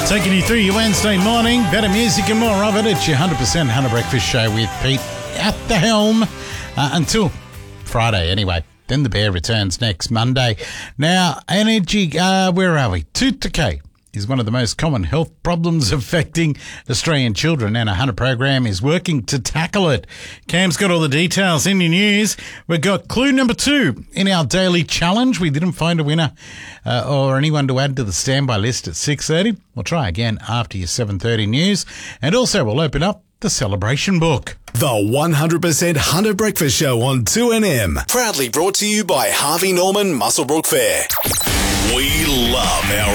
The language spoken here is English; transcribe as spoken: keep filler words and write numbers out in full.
Taking you through your Wednesday morning. Better music and more of it. It's your one hundred percent Hunter Breakfast Show with Pete at the helm uh, until Friday anyway. Then the bear returns next Monday. Now, energy, uh, where are we? Tooth decay is one of the most common health problems affecting Australian children, and a Hunter program is working to tackle it. Cam's got all the details in your news. We've got clue number two in our daily challenge. We didn't find a winner uh, or anyone to add to the standby list at six thirty. We'll try again after your seven thirty news. And also we'll open up the celebration book. The one hundred percent Hunter Breakfast Show on two N M. Proudly brought to you by Harvey Norman Muswellbrook Fair. We love our